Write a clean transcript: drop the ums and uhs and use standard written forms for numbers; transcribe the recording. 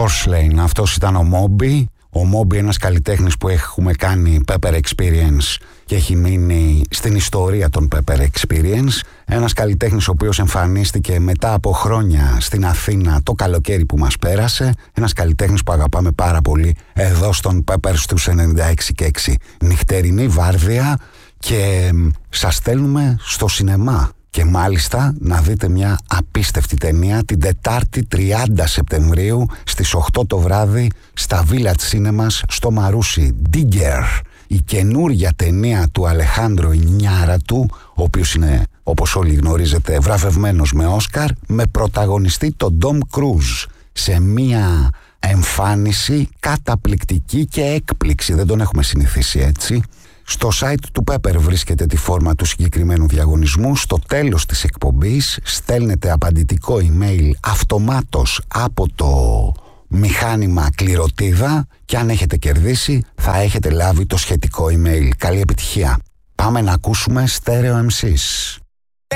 Porcelain, αυτός ήταν ο Moby. Ο Moby, ένας καλλιτέχνης που έχουμε κάνει Pepper Experience και έχει μείνει στην ιστορία των Pepper Experience. Ένας καλλιτέχνης ο οποίος εμφανίστηκε μετά από χρόνια στην Αθήνα το καλοκαίρι που μας πέρασε. Ένας καλλιτέχνης που αγαπάμε πάρα πολύ εδώ στον Pepper στους 96,6. Νυχτερινή βάρδια και σας στέλνουμε στο σινεμά. Και μάλιστα να δείτε μια απίστευτη ταινία την Τετάρτη 30 Σεπτεμβρίου στις 8 το βράδυ στα Village Cinemas στο Μαρούσι. Digger, η καινούρια ταινία του Αλεχάνδρο Ινιάρατου, ο οποίος είναι, όπως όλοι γνωρίζετε, βραβευμένος με Όσκαρ, με πρωταγωνιστή τον Ντομ Κρούζ, σε μια εμφάνιση καταπληκτική και έκπληξη. Δεν τον έχουμε συνηθίσει έτσι. Στο site του Pepper βρίσκεται τη φόρμα του συγκεκριμένου διαγωνισμού. Στο τέλος της εκπομπής στέλνετε απαντητικό email αυτομάτως από το μηχάνημα κληρωτίδα και αν έχετε κερδίσει θα έχετε λάβει το σχετικό email. Καλή επιτυχία. Πάμε να ακούσουμε Stereo MCs.